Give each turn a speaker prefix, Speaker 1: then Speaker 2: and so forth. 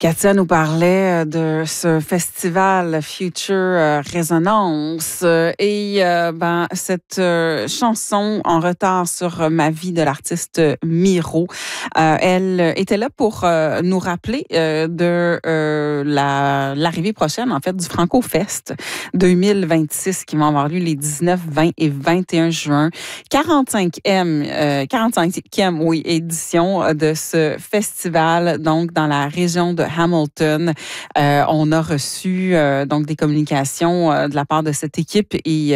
Speaker 1: Katia nous parlait de ce festival Future Résonance et cette chanson en retard sur ma vie de l'artiste Miro. Elle était là pour nous rappeler de l'arrivée prochaine en fait du Franco Fest 2026 qui va avoir lieu les 19, 20 et 21 juin. 45e édition de ce festival donc dans la région de Hamilton. On a reçu donc des communications de la part de cette équipe et